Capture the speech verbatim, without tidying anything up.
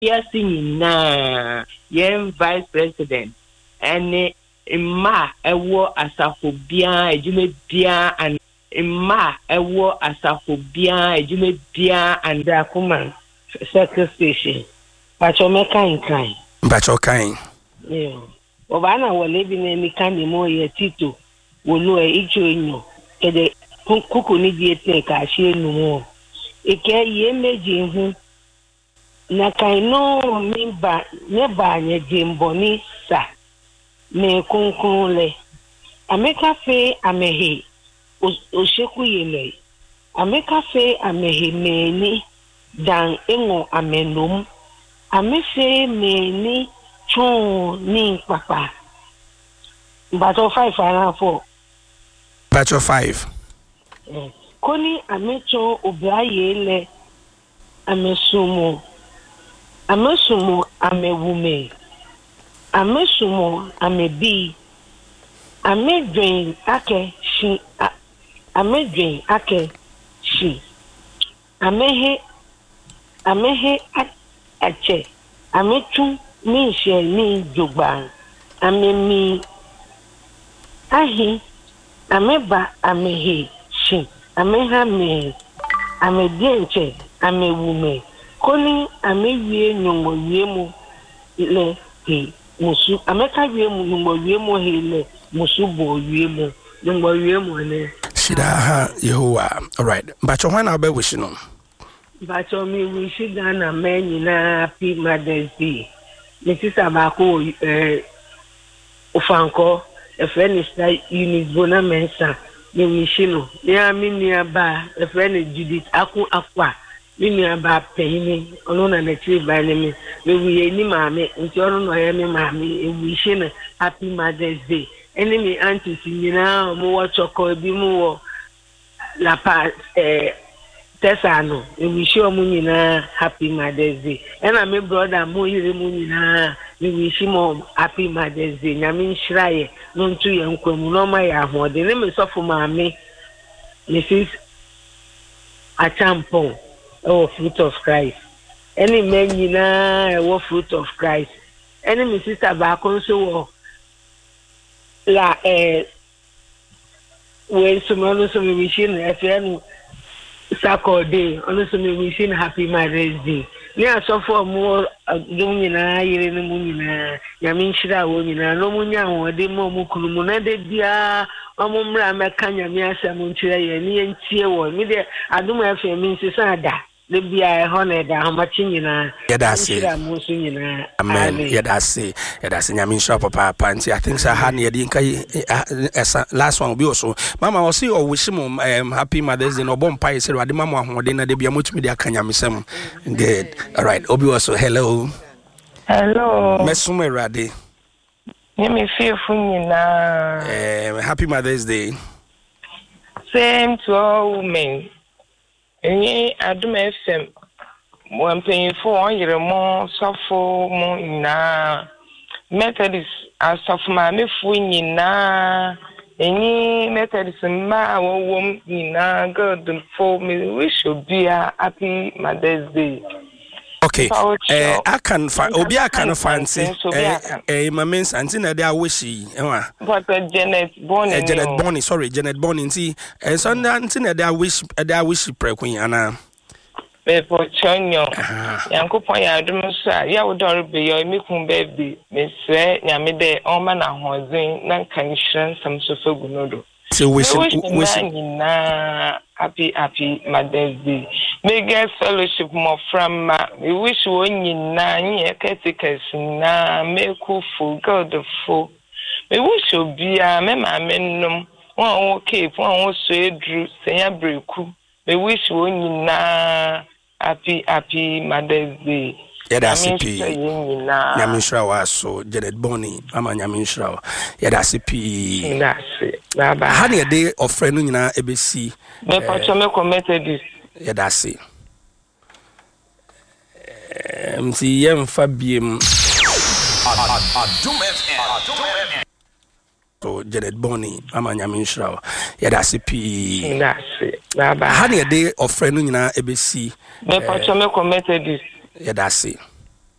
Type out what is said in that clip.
yes na yen vice president ene imma ewo asafo bia ejume bia and imma ewo asafo bia ejume bia and akuma circle station pacho mekan kan pacho kan yeah obana wole bi na mi kan ni mo ye tito wolu e icho enyo kede kuku ni die te ka hie nu mo ike ye meji hu na kan no mi ba ne ba nye jimboni sa me kunkun le ameka fe amehe o sheku yele ameka fe amehe meni dan engo amenum amefe meni chon ni papa battle five and four battle five koni amecho obraye le amesumo amesumo amewume amesumo amebi amedwen ake shi amedwen ake shi amehe amehe ache ametu mi she mi jogba amemi ahi ameba amehe shi ameha me amedienche amewume koni amewie nyongo wiemu le he musu ameka wiemu nyongo wiemu he le musu bo wiemu nyongo wiemu ne shida ha yehowa. All right, but when I be wishing on but me wish Ghana men na happy Mother's Day. Missus Abako eh ofanko e friend is like Eunice Bona Mensa me wish no ya mi nia ba e friend Judith Aku Akwa mi nia ba peyini ono na na chi ba ne me me wi ni maame nti ono no ya me maame e wish no happy Mother's Day. Eni mi auntie nyina mo wo choko bi mo wo la pa eh Tesano, we wish you a happy Mother's Day. And I'm a brother, more munina, we wish him happy Mother's Day. Namin Shraye, non to young Kumuma Yahmo, the name is of Mammy, Missus Achampo, oh, fruit of Christ. Any man, you know, fruit of Christ. Any Missus Tabacon, so la eh, when someone is wishing a friend. Saturday, honestly, me wishing happy Mother's Day. Yeah, so for more doing na yere no munina, yamin shira wonina, no munya wo de mo mukunu na de dia, omo mra meka nyame asem nchira ye ni entie wo. Me de adum afa mi nsisa da. Le bia e hone da hamachi nyina. Yeda se. Amen. Yeda se. Yeda se nyame shira papa panti. I think sa ha na yedi nkai last one be also. Mama was say o wish mom um, happy Mother's Day no bom pai say wade mama ahode na de bia motumi de akanya mesem. Good. All right. Obi also hello. Hello. Mesum erade. Me feel nyina. Eh happy Mother's Day. Same to all women. Any Adum F M, one paying for your more suffer more in na Methodist as of my mifwin na any Methodist ma wom in na God for me wish you be a happy Mother's Day. Okay, eh, I can find Obi I can fancy eh eh my men's antina they are wishy eh but Janet Bonnie eh Janet Bonnie sorry Janet Bonnie see eh so antina they are wish they are wish pre queen ana me for chonyo yankopon ya adum so ya wodor be yo me kun baby me swe nyame de on ma na hozen na kan hran sam so fagu no do so wish wish na happy happy Mother's Day. Me get fellowship more from ma we wish won nyina nye ketikes na me ku fu God fu me wish obia me ma mennom won wo cape won wo so edru senya breku me wish won nyina happy happy Mother's Day. Yada sipi nyamishra wa so Janet Bonnie ama nyamishra yada sipi nasi baba hani a day of friend nyina ebesi me pacho me committed this yada si mti yem fabiem Adum F M to Janet Bonnie ama nyamishra yada sipi nasi baba hani a day of friend nyina ebesi me pacho me committed this yada si